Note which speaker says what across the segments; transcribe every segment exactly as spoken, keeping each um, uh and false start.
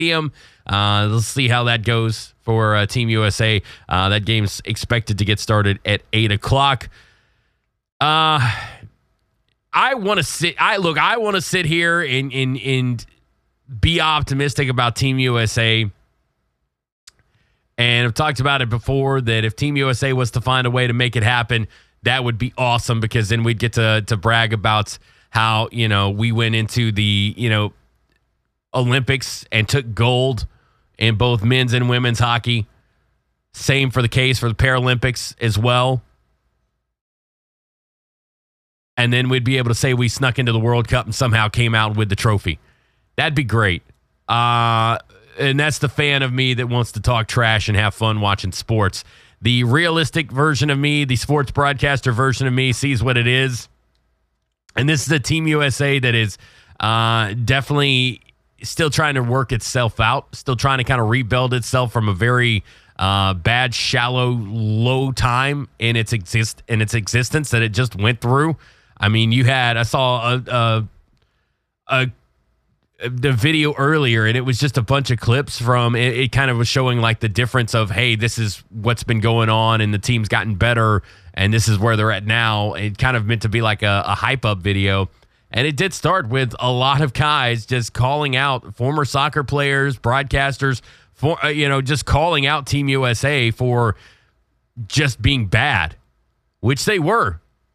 Speaker 1: Stadium. Uh, let's see how that goes for uh, Team U S A. Uh, that game's expected to get started at eight o'clock. Uh, I want to sit. I look. I want to sit here and and and be optimistic about Team U S A. And I've talked about it before that if Team U S A was to find a way to make it happen, that would be awesome, because then we'd get to to brag about how, you know, we went into the, you know, Olympics and took gold in both men's and women's hockey. Same for the case for the Paralympics as well. And then we'd be able to say we snuck into the World Cup and somehow came out with the trophy. That'd be great. Uh, and that's the fan of me that wants to talk trash and have fun watching sports. The realistic version of me, the sports broadcaster version of me, sees what it is. And this is a Team U S A that is uh, definitely still trying to work itself out, still trying to kind of rebuild itself from a very uh, bad, shallow, low time in its exist in its existence that it just went through. I mean, you had I saw a, a, a the video earlier, and it was just a bunch of clips from it, it kind of was showing like the difference of, hey, this is what's been going on and the team's gotten better and this is where they're at now. It kind of meant to be like a, a hype up video. And it did start with a lot of guys just calling out former soccer players, broadcasters, for, uh, you know, just calling out Team U S A for just being bad, which they were.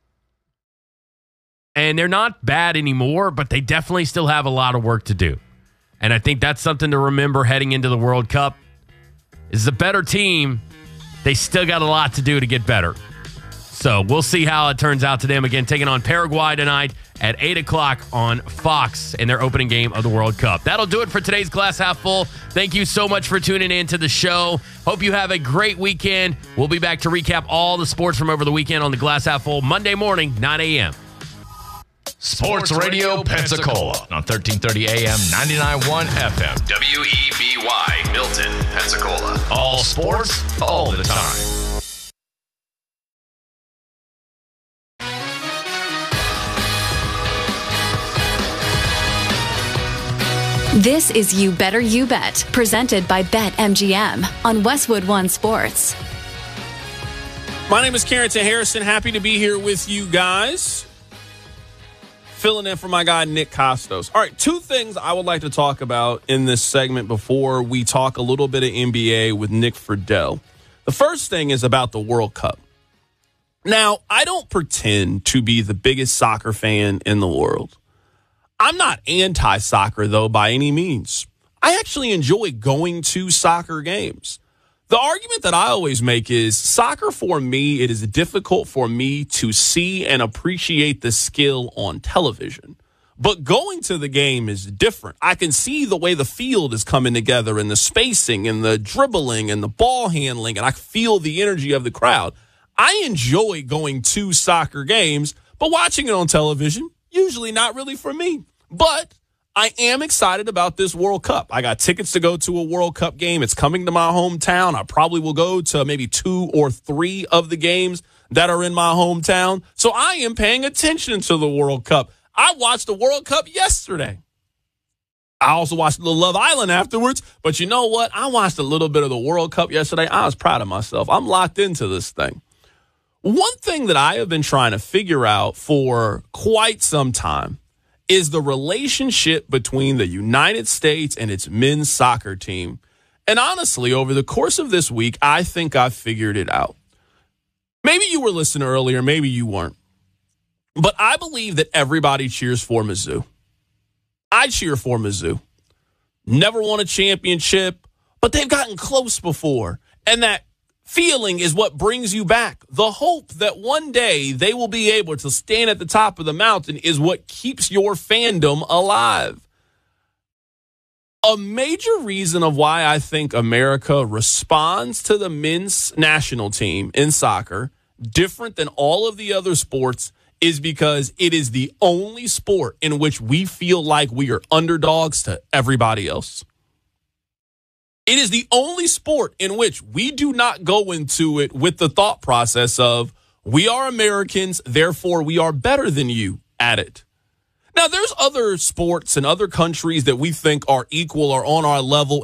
Speaker 1: And they're not bad anymore, but they definitely still have a lot of work to do. And I think that's something to remember heading into the World Cup. This is a better team. They still got a lot to do to get better. So we'll see how it turns out to them. Again, taking on Paraguay tonight at eight o'clock on Fox in their opening game of the World Cup. That'll do it for today's Glass Half Full. Thank you so much for tuning in to the show. Hope you have a great weekend. We'll be back to recap all the sports from over the weekend on the Glass Half Full Monday morning, nine a.m.
Speaker 2: Sports Radio Pensacola on thirteen thirty A M, ninety-nine point one F M.
Speaker 3: W E B Y, Milton, Pensacola.
Speaker 2: All sports, all the time.
Speaker 4: This is You Better You Bet, presented by BetMGM on Westwood One Sports.
Speaker 5: My name is Carrington Harrison. Happy to be here with you guys. Filling in for my guy, Nick Costos. All right, two things I would like to talk about in this segment before we talk a little bit of N B A with Nick Friedel. The first thing is about the World Cup. Now, I don't pretend to be the biggest soccer fan in the world. I'm not anti-soccer, though, by any means. I actually enjoy going to soccer games. The argument that I always make is soccer, for me, it is difficult for me to see and appreciate the skill on television. But going to the game is different. I can see the way the field is coming together and the spacing and the dribbling and the ball handling, and I feel the energy of the crowd. I enjoy going to soccer games, but watching it on television, usually not really for me. But I am excited about this World Cup. I got tickets to go to a World Cup game. It's coming to my hometown. I probably will go to maybe two or three of the games that are in my hometown. So I am paying attention to the World Cup. I watched the World Cup yesterday. I also watched the Love Island afterwards. But you know what? I watched a little bit of the World Cup yesterday. I was proud of myself. I'm locked into this thing. One thing that I have been trying to figure out for quite some time is the relationship between the United States and its men's soccer team. And honestly, over the course of this week, I think I've figured it out. Maybe you were listening earlier, maybe you weren't. But I believe that everybody cheers for Mizzou. I cheer for Mizzou. Never won a championship, but they've gotten close before. And that feeling is what brings you back. The hope that one day they will be able to stand at the top of the mountain is what keeps your fandom alive. A major reason of why I think America responds to the men's national team in soccer different than all of the other sports is because it is the only sport in which we feel like we are underdogs to everybody else. It is the only sport in which we do not go into it with the thought process of we are Americans, therefore we are better than you at it. Now, there's other sports and other countries that we think are equal or on our level